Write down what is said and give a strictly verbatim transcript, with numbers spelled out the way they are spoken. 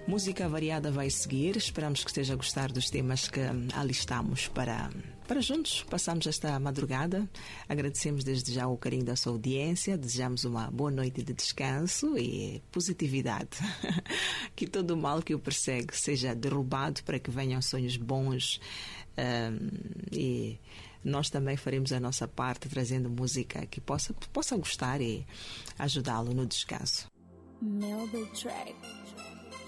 Música variada vai seguir. Esperamos que esteja a gostar dos temas que alistamos para, para juntos passarmos esta madrugada. Agradecemos desde já o carinho da sua audiência. Desejamos uma boa noite de descanso e positividade. Que todo o mal que o persegue seja derrubado para que venham sonhos bons. Um, e nós também faremos a nossa parte trazendo música que possa, possa gostar e ajudá-lo no descanso. Melody Track.